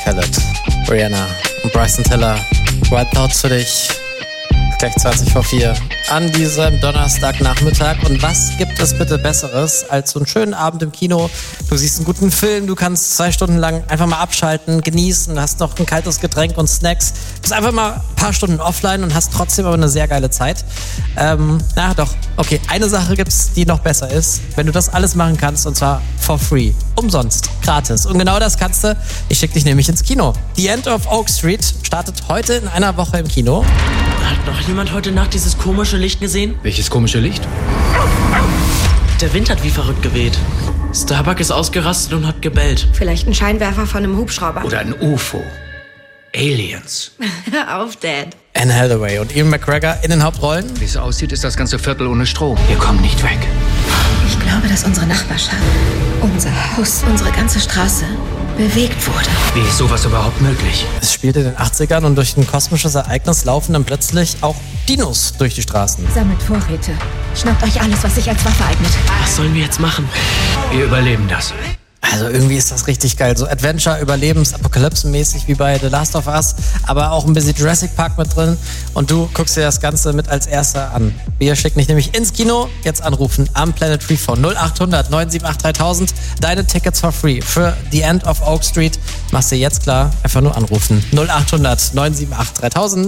Khaled, Rihanna und Bryson Tiller. White Thoughts für dich. Gleich 20 vor 4 an diesem Donnerstagnachmittag. Und was gibt es bitte Besseres als so einen schönen Abend im Kino? Du siehst einen guten Film, du kannst 2 Stunden lang einfach mal abschalten, genießen, hast noch ein kaltes Getränk und Snacks. Bist einfach mal ein paar Stunden offline und hast trotzdem aber eine sehr geile Zeit. Okay, eine Sache gibt's, die noch besser ist. Wenn du das alles machen kannst, und zwar for free, umsonst, gratis. Und genau das kannst du. Ich schicke dich nämlich ins Kino. The End of Oak Street startet heute in einer Woche im Kino. Hat noch jemand heute Nacht dieses komische Licht gesehen? Welches komische Licht? Der Wind hat wie verrückt geweht. Starbuck ist ausgerastet und hat gebellt. Vielleicht ein Scheinwerfer von einem Hubschrauber. Oder ein UFO. Aliens. Hör auf, Dad. Anne Hathaway und Ewan McGregor in den Hauptrollen. Wie es aussieht, ist das ganze Viertel ohne Strom. Wir kommen nicht weg. Ich glaube, dass unsere Nachbarschaft, unser Haus, unsere ganze Straße bewegt wurde. Wie ist sowas überhaupt möglich? Es spielt in den 80ern und durch ein kosmisches Ereignis laufen dann plötzlich auch Dinos durch die Straßen. Sammelt Vorräte. Schnappt euch alles, was sich als Waffe eignet. Was sollen wir jetzt machen? Wir überleben das. Also irgendwie ist das richtig geil. So Adventure, Überlebens-, Apokalypsen-mäßig wie bei The Last of Us, aber auch ein bisschen Jurassic Park mit drin. Und du guckst dir das Ganze mit als Erster an. Wir schicken dich nämlich ins Kino. Jetzt anrufen am Planet Freephone 0800 978 3000. Deine Tickets for free für The End of Oak Street. Machst dir jetzt klar, einfach nur anrufen. 0800 978 3000.